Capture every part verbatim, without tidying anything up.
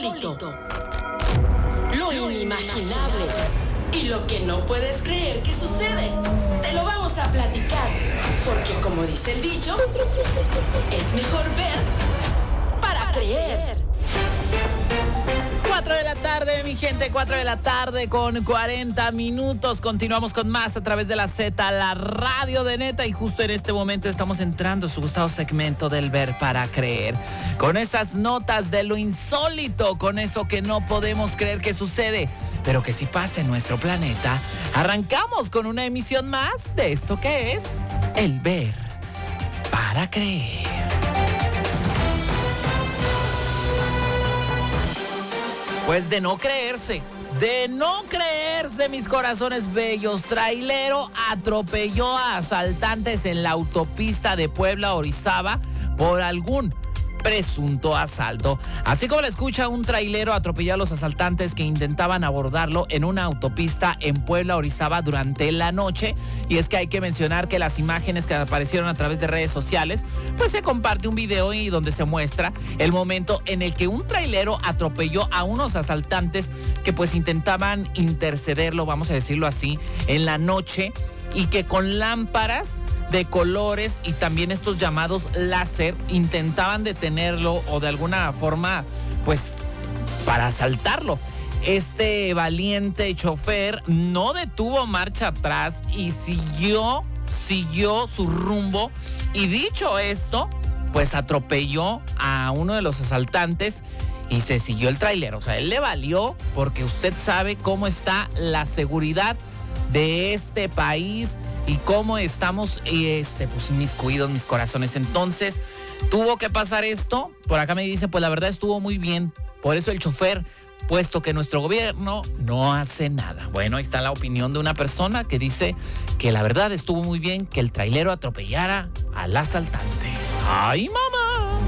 insólito, lo inimaginable y lo que no puedes creer que sucede. Te lo vamos a platicar, porque como dice el dicho, es mejor ver para creer. cuatro de la tarde, mi gente, cuatro de la tarde con cuarenta minutos. Continuamos con más a través de la Z, la radio de Neta. Y justo en este momento estamos entrando a su gustado segmento del Ver para Creer. Con esas notas de lo insólito, con eso que no podemos creer que sucede, pero que sí pasa en nuestro planeta. Arrancamos con una emisión más de esto que es el Ver para Creer. Pues de no creerse, de no creerse, mis corazones bellos, trailero atropelló a asaltantes en la autopista de Puebla a Orizaba por algún presunto asalto. Así como le escucha, un trailero atropelló a los asaltantes que intentaban abordarlo en una autopista en Puebla, Orizaba, durante la noche. Y es que hay que mencionar que las imágenes que aparecieron a través de redes sociales, pues se comparte un video y donde se muestra el momento en el que un trailero atropelló a unos asaltantes que pues intentaban intercederlo, vamos a decirlo así, en la noche, y que con lámparas de colores y también estos llamados láser intentaban detenerlo o de alguna forma, pues, para asaltarlo. Este valiente chofer no detuvo marcha atrás y siguió, siguió su rumbo, y dicho esto, pues atropelló a uno de los asaltantes y se siguió el tráiler. O sea, él le valió, porque usted sabe cómo está la seguridad de este país y cómo estamos, este, pues, inmiscuidos, mis corazones. Entonces, tuvo que pasar esto. Por acá me dice, pues la verdad estuvo muy bien. Por eso el chofer, puesto que nuestro gobierno no hace nada. Bueno, ahí está la opinión de una persona que dice que la verdad estuvo muy bien que el trailero atropellara al asaltante. ¡Ay, mamá!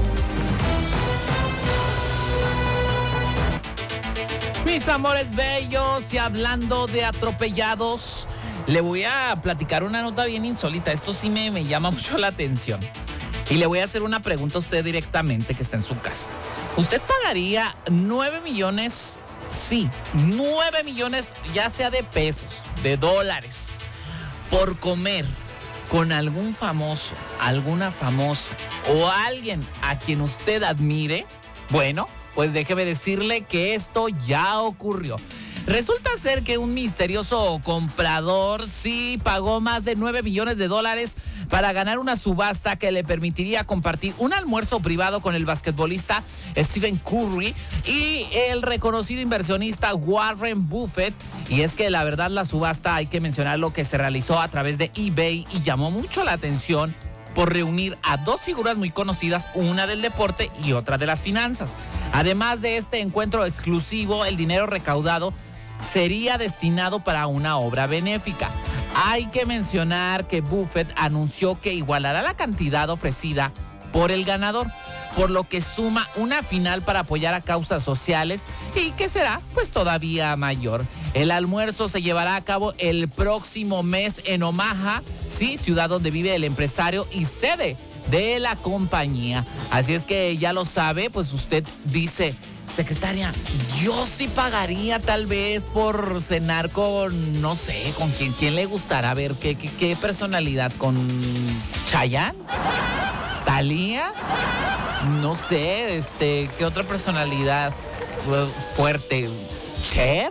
Mis amores bellos, y hablando de atropellados, le voy a platicar una nota bien insólita. Esto sí me, me llama mucho la atención. Y le voy a hacer una pregunta a usted directamente, que está en su casa. ¿Usted pagaría nueve millones? Sí, nueve millones, ya sea de pesos, de dólares, por comer con algún famoso, alguna famosa o alguien a quien usted admire? Bueno, pues déjeme decirle que esto ya ocurrió. Resulta ser que un misterioso comprador sí pagó más de nueve millones de dólares para ganar una subasta que le permitiría compartir un almuerzo privado con el basquetbolista Stephen Curry y el reconocido inversionista Warren Buffett. Y es que la verdad, la subasta, hay que mencionarlo, que se realizó a través de eBay y llamó mucho la atención por reunir a dos figuras muy conocidas, una del deporte y otra de las finanzas. Además de este encuentro exclusivo, el dinero recaudado sería destinado para una obra benéfica. Hay que mencionar que Buffett anunció que igualará la cantidad ofrecida por el ganador, por lo que suma una final para apoyar a causas sociales y que será pues todavía mayor. El almuerzo se llevará a cabo el próximo mes en Omaha, sí, ciudad donde vive el empresario y sede de la compañía. Así es que ya lo sabe, pues usted dice, secretaria, yo sí pagaría tal vez por cenar con, no sé, con quién, quién le gustará, a ver, qué, qué, qué personalidad, con Chayanne, Thalía, no sé, este, qué otra personalidad fuerte, Cher,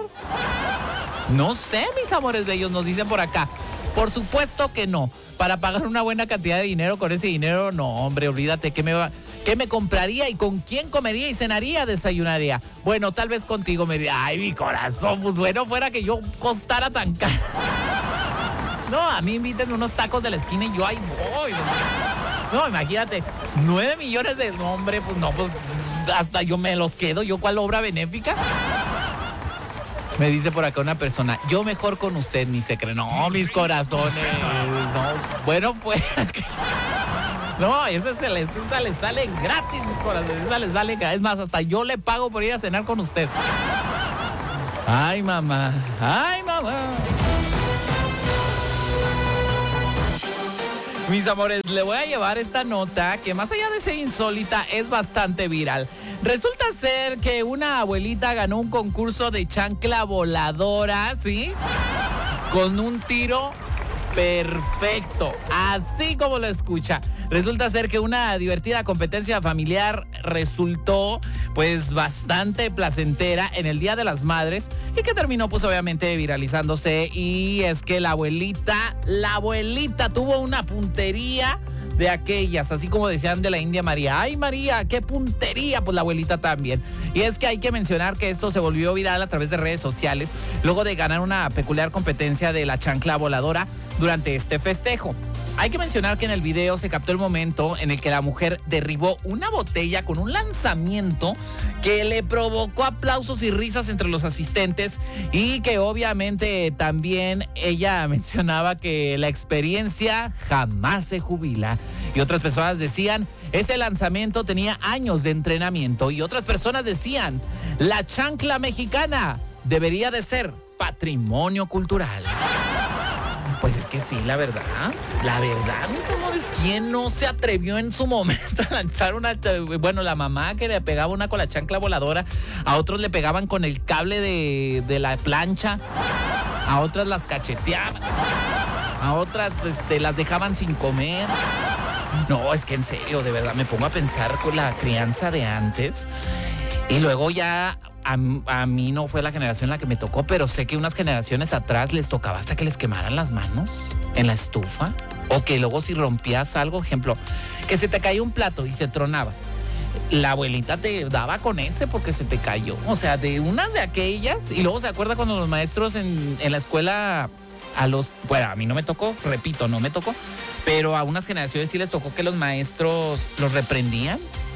no sé, mis amores bellos, nos dicen por acá. Por supuesto que no. Para pagar una buena cantidad de dinero con ese dinero, no, hombre, olvídate. ¿Qué me, va, qué me compraría y con quién comería y cenaría, desayunaría? Bueno, tal vez contigo me diría, ay, mi corazón, pues bueno, fuera que yo costara tan caro. No, a mí inviten unos tacos de la esquina y yo ahí voy. No, imagínate, nueve millones de... No, hombre, pues no, pues hasta yo me los quedo. ¿Yo cuál obra benéfica? Me dice por acá una persona, yo mejor con usted, mi secre. No, mis corazones. No, bueno, pues. No, esa se les, esa les sale gratis, mis corazones. Esa les sale, es más, hasta yo le pago por ir a cenar con usted. Ay, mamá. Ay, mamá. Mis amores, le voy a llevar esta nota que más allá de ser insólita es bastante viral. Resulta ser que una abuelita ganó un concurso de chancla voladora, ¿sí? Con un tiro perfecto, así como lo escucha. Resulta ser que una divertida competencia familiar resultó pues bastante placentera en el Día de las Madres y que terminó pues obviamente viralizándose, y es que la abuelita, la abuelita tuvo una puntería de aquellas, así como decían de la India María. ¡Ay, María, qué puntería! Pues la abuelita también. Y es que hay que mencionar que esto se volvió viral a través de redes sociales luego de ganar una peculiar competencia de la chancla voladora durante este festejo. Hay que mencionar que en el video se captó el momento en el que la mujer derribó una botella con un lanzamiento que le provocó aplausos y risas entre los asistentes, y que obviamente también ella mencionaba que la experiencia jamás se jubila. Y otras personas decían, ese lanzamiento tenía años de entrenamiento. Y otras personas decían, la chancla mexicana debería de ser patrimonio cultural. Pues es que sí, la verdad, la verdad, mis amores, ¿quién no se atrevió en su momento a lanzar una? Bueno, la mamá que le pegaba una con la chancla voladora, a otros le pegaban con el cable de, de la plancha, a otras las cacheteaban, a otras este, las dejaban sin comer. No, es que en serio, de verdad, me pongo a pensar con la crianza de antes, y luego ya... A, a mí no fue la generación en la que me tocó, pero sé que unas generaciones atrás les tocaba hasta que les quemaran las manos en la estufa, o que luego si rompías algo, ejemplo, que se te caía un plato y se tronaba, la abuelita te daba con ese porque se te cayó. O sea, de unas de aquellas. Y luego se acuerda cuando los maestros en, en la escuela, a los, bueno, a mí no me tocó, repito, no me tocó, pero a unas generaciones sí les tocó que los maestros los reprendían,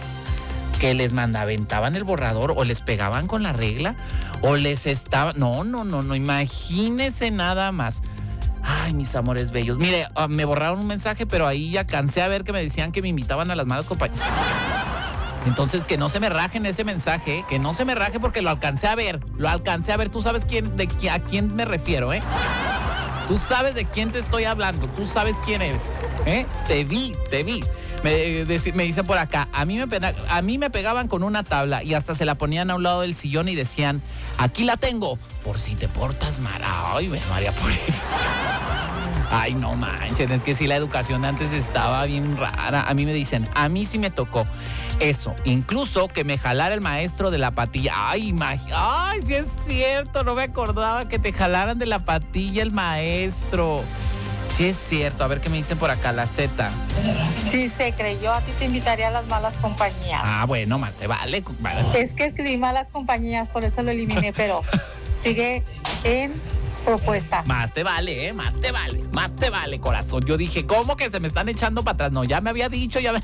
que les mandaventaban el borrador, o les pegaban con la regla, o les estaba... No, no, no, no, imagínese nada más. Ay, mis amores bellos. Mire, uh, me borraron un mensaje, pero ahí ya cansé a ver que me decían que me invitaban a las malas compañías. Entonces, que no se me rajen ese mensaje, que no se me raje porque lo alcancé a ver, lo alcancé a ver. Tú sabes quién, de qui- a quién me refiero, ¿eh? Tú sabes de quién te estoy hablando, tú sabes quién eres, ¿eh? Te vi, te vi. Me, me dicen por acá, a mí, me pega, a mí me pegaban con una tabla y hasta se la ponían a un lado del sillón y decían, aquí la tengo, por si te portas mal. Ay, María, por eso. Ay, no manchen, es que sí, la educación de antes estaba bien rara. A mí me dicen, a mí sí me tocó eso, incluso que me jalara el maestro de la patilla. Ay, imag- ay, sí es cierto, no me acordaba que te jalaran de la patilla el maestro. Sí es cierto, a ver qué me dicen por acá, la Z. Sí se creyó, a ti te invitaría a las malas compañías. Ah, bueno, más te vale. vale. Es que escribí malas compañías, por eso lo eliminé, pero sigue en propuesta. Más te vale, ¿eh? Más te vale, más te vale, corazón. Yo dije, ¿cómo que se me están echando para atrás? No, ya me había dicho, ya me...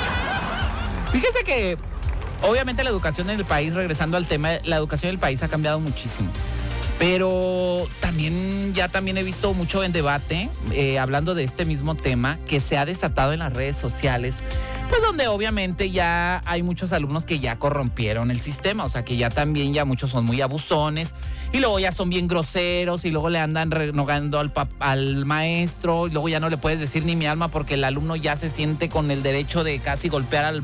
Fíjese que, obviamente, la educación en el país, regresando al tema, la educación en el país ha cambiado muchísimo. Pero también, ya también he visto mucho en debate, eh, hablando de este mismo tema, que se ha desatado en las redes sociales, pues donde obviamente ya hay muchos alumnos que ya corrompieron el sistema, o sea que ya también ya muchos son muy abusones, y luego ya son bien groseros, y luego le andan renogando al, pap- al maestro, y luego ya no le puedes decir ni mi alma porque el alumno ya se siente con el derecho de casi golpear al,